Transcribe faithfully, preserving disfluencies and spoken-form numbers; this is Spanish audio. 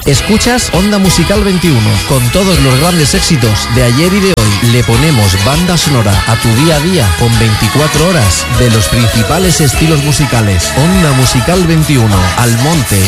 Escuchas Onda Musical veintiuno, con todos los grandes éxitos de ayer y de hoy. Le ponemos banda sonora a tu día a día con veinticuatro horas de los principales estilos musicales. Onda Musical veintiuno, Almonte.